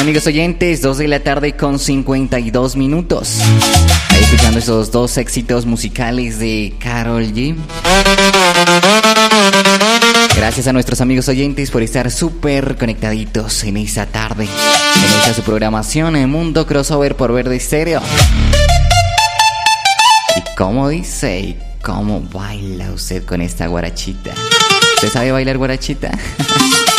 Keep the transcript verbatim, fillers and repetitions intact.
amigos oyentes, dos de la tarde con cincuenta y dos minutos. Ahí escuchando esos dos éxitos musicales de Karol G. Gracias a nuestros amigos oyentes por estar súper conectaditos en esta tarde, en esta su programación en Mundo Crossover por Verde Estéreo. ¿Y cómo dice? ¿Y cómo baila usted con esta guarachita? ¿Usted sabe bailar guarachita?